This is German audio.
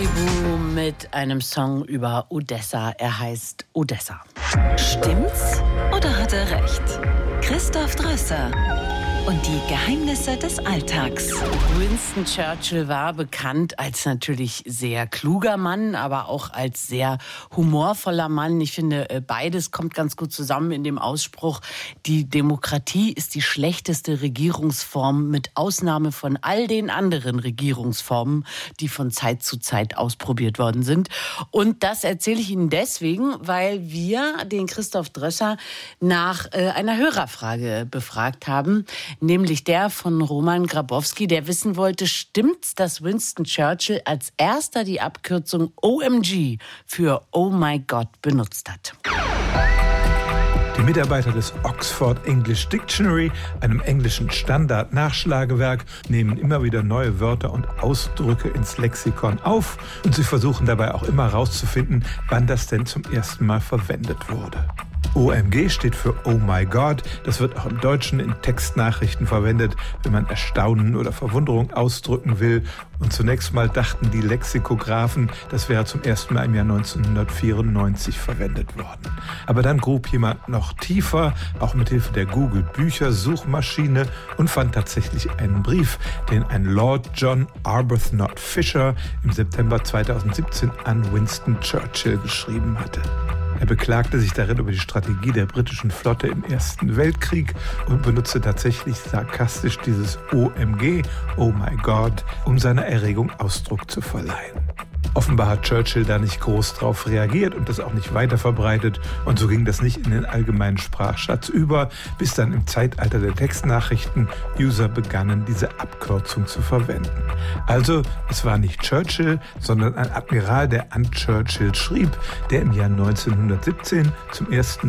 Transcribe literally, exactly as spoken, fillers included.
Caribou mit einem Song über Odessa. Er heißt Odessa. Stimmt's oder hat er recht? Christoph Drösser und die Geheimnisse des Alltags. Winston Churchill war bekannt als natürlich sehr kluger Mann, aber auch als sehr humorvoller Mann. Ich finde, beides kommt ganz gut zusammen in dem Ausspruch, die Demokratie ist die schlechteste Regierungsform mit Ausnahme von all den anderen Regierungsformen, die von Zeit zu Zeit ausprobiert worden sind. Und das erzähle ich Ihnen deswegen, weil wir den Christoph Drösser nach äh, einer Hörerfrage befragt haben, nämlich der von Roman Grabowski, der wissen wollte, stimmt's, dass Winston Churchill als erster die Abkürzung O M G für Oh My God benutzt hat? Die Mitarbeiter des Oxford English Dictionary, einem englischen Standard-Nachschlagewerk, nehmen immer wieder neue Wörter und Ausdrücke ins Lexikon auf und sie versuchen dabei auch immer herauszufinden, wann das denn zum ersten Mal verwendet wurde. O M G steht für Oh My God. Das wird auch im Deutschen in Textnachrichten verwendet, wenn man Erstaunen oder Verwunderung ausdrücken will. Und zunächst mal dachten die Lexikographen, das wäre zum ersten Mal im Jahr neunzehnhundertvierundneunzig verwendet worden. Aber dann grub jemand noch tiefer, auch mit Hilfe der Google-Bücher-Suchmaschine, und fand tatsächlich einen Brief, den ein Lord John Arbuthnot Fisher im September zweitausendsiebzehn an Winston Churchill geschrieben hatte. Er beklagte sich darin über die Strategie der britischen Flotte im Ersten Weltkrieg und benutzte tatsächlich sarkastisch dieses O M G, Oh My God, um seiner Erregung Ausdruck zu verleihen. Offenbar hat Churchill da nicht groß drauf reagiert und das auch nicht weiter verbreitet. Und so ging das nicht in den allgemeinen Sprachschatz über, bis dann im Zeitalter der Textnachrichten User begannen, diese Abkürzung zu verwenden. Also, es war nicht Churchill, sondern ein Admiral, der an Churchill schrieb, der im Jahr neunzehnhundertsiebzehn zum ersten